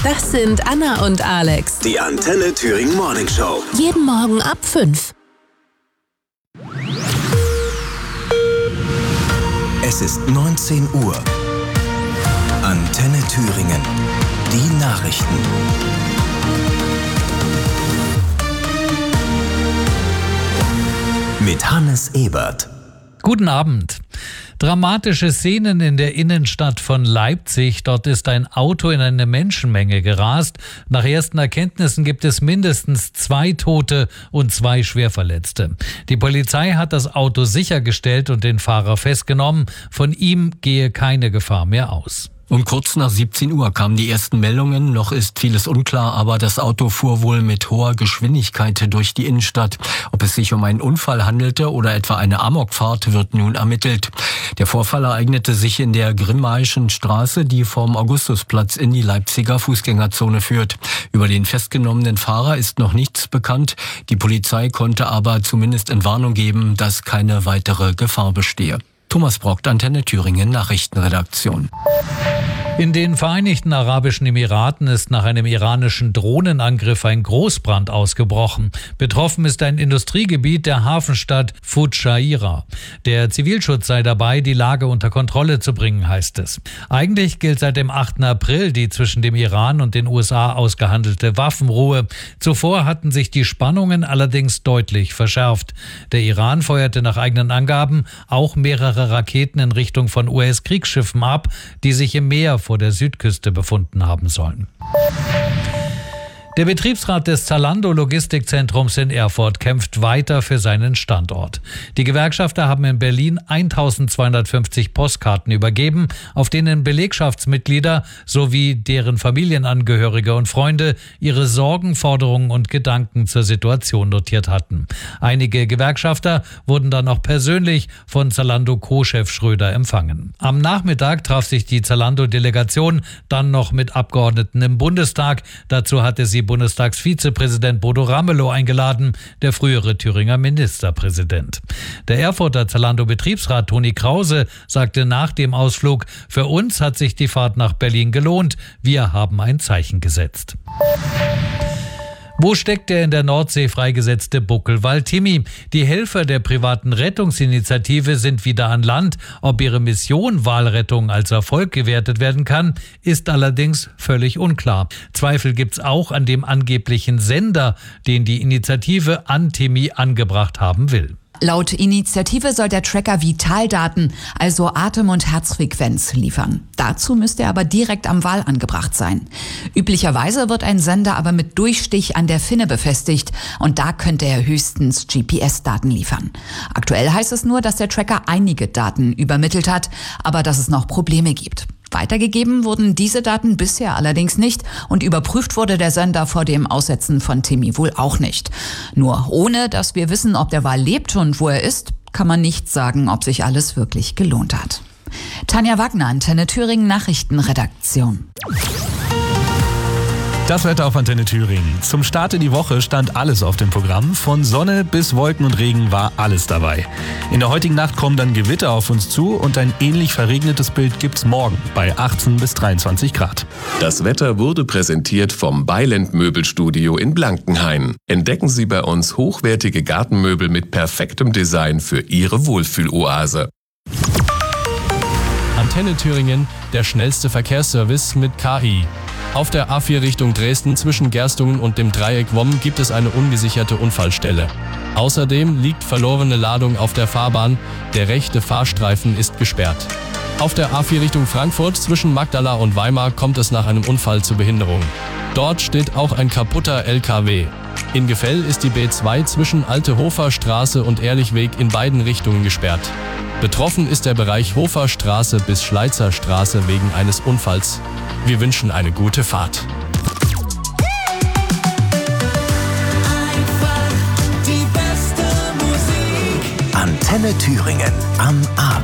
Das sind Anna und Alex. Die Antenne Thüringen Morning Show. Jeden Morgen ab 5. Es ist 19 Uhr. Antenne Thüringen. Die Nachrichten. Mit Hannes Ebert. Guten Abend. Dramatische Szenen in der Innenstadt von Leipzig. Dort ist ein Auto in eine Menschenmenge gerast. Nach ersten Erkenntnissen gibt es mindestens 2 Tote und 2 Schwerverletzte. Die Polizei hat das Auto sichergestellt und den Fahrer festgenommen. Von ihm gehe keine Gefahr mehr aus. Und kurz nach 17 Uhr kamen die ersten Meldungen. Noch ist vieles unklar, aber das Auto fuhr wohl mit hoher Geschwindigkeit durch die Innenstadt. Ob es sich um einen Unfall handelte oder etwa eine Amokfahrt, wird nun ermittelt. Der Vorfall ereignete sich in der Grimmaischen Straße, die vom Augustusplatz in die Leipziger Fußgängerzone führt. Über den festgenommenen Fahrer ist noch nichts bekannt. Die Polizei konnte aber zumindest Entwarnung geben, dass keine weitere Gefahr bestehe. Thomas Brockt, Antenne Thüringen, Nachrichtenredaktion. In den Vereinigten Arabischen Emiraten ist nach einem iranischen Drohnenangriff ein Großbrand ausgebrochen. Betroffen ist ein Industriegebiet der Hafenstadt Fujairah. Der Zivilschutz sei dabei, die Lage unter Kontrolle zu bringen, heißt es. Eigentlich gilt seit dem 8. April die zwischen dem Iran und den USA ausgehandelte Waffenruhe. Zuvor hatten sich die Spannungen allerdings deutlich verschärft. Der Iran feuerte nach eigenen Angaben auch mehrere Raketen in Richtung von US-Kriegsschiffen ab, die sich im Meer vor der Südküste befunden haben sollen. Der Betriebsrat des Zalando Logistikzentrums in Erfurt kämpft weiter für seinen Standort. Die Gewerkschafter haben in Berlin 1250 Postkarten übergeben, auf denen Belegschaftsmitglieder sowie deren Familienangehörige und Freunde ihre Sorgen, Forderungen und Gedanken zur Situation notiert hatten. Einige Gewerkschafter wurden dann auch persönlich von Zalando-Co-Chef Schröder empfangen. Am Nachmittag traf sich die Zalando-Delegation dann noch mit Abgeordneten im Bundestag. Dazu hatte sie Bundestagsvizepräsident Bodo Ramelow eingeladen, der frühere Thüringer Ministerpräsident. Der Erfurter Zalando-Betriebsrat Toni Krause sagte nach dem Ausflug: Für uns hat sich die Fahrt nach Berlin gelohnt. Wir haben ein Zeichen gesetzt. Wo steckt der in der Nordsee freigesetzte Buckelwal Timmy? Die Helfer der privaten Rettungsinitiative sind wieder an Land. Ob ihre Mission Walrettung als Erfolg gewertet werden kann, ist allerdings völlig unklar. Zweifel gibt's auch an dem angeblichen Sender, den die Initiative an Timmy angebracht haben will. Laut Initiative soll der Tracker Vitaldaten, also Atem- und Herzfrequenz, liefern. Dazu müsste er aber direkt am Wal angebracht sein. Üblicherweise wird ein Sender aber mit Durchstich an der Finne befestigt und da könnte er höchstens GPS-Daten liefern. Aktuell heißt es nur, dass der Tracker einige Daten übermittelt hat, aber dass es noch Probleme gibt. Weitergegeben wurden diese Daten bisher allerdings nicht und überprüft wurde der Sender vor dem Aussetzen von Timmy wohl auch nicht. Nur ohne, dass wir wissen, ob der Wal lebt und wo er ist, kann man nicht sagen, ob sich alles wirklich gelohnt hat. Tanja Wagner, Antenne Thüringen, Nachrichtenredaktion. Das Wetter auf Antenne Thüringen. Zum Start in die Woche stand alles auf dem Programm. Von Sonne bis Wolken und Regen war alles dabei. In der heutigen Nacht kommen dann Gewitter auf uns zu und ein ähnlich verregnetes Bild gibt's morgen bei 18 bis 23 Grad. Das Wetter wurde präsentiert vom Beiland Möbelstudio in Blankenhain. Entdecken Sie bei uns hochwertige Gartenmöbel mit perfektem Design für Ihre Wohlfühloase. Antenne Thüringen, der schnellste Verkehrsservice mit KI. Auf der A4 Richtung Dresden zwischen Gerstungen und dem Dreieck Womm gibt es eine ungesicherte Unfallstelle. Außerdem liegt verlorene Ladung auf der Fahrbahn, der rechte Fahrstreifen ist gesperrt. Auf der A4 Richtung Frankfurt zwischen Magdala und Weimar kommt es nach einem Unfall zu Behinderungen. Dort steht auch ein kaputter LKW. In Gefell ist die B2 zwischen Alte Hofer Straße und Ehrlichweg in beiden Richtungen gesperrt. Betroffen ist der Bereich Hofer Straße bis Schleizer Straße wegen eines Unfalls. Wir wünschen eine gute Fahrt. Antenne Thüringen am Abend.